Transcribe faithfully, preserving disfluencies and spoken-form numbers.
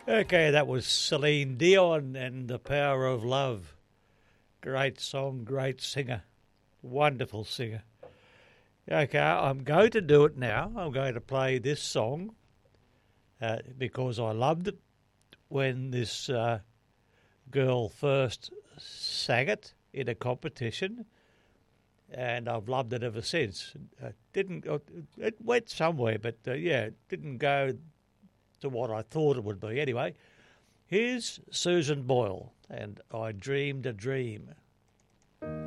Okay, that was Celine Dion and The Power of Love. Great song, great singer, wonderful singer. Okay, I'm going to do it now. I'm going to play this song uh, because I loved it when this uh, girl first sang it in a competition, and I've loved it ever since. Uh, didn't uh, it went somewhere, but uh, yeah, it didn't go to what I thought it would be. Anyway, here's Susan Boyle, and I Dreamed a Dream.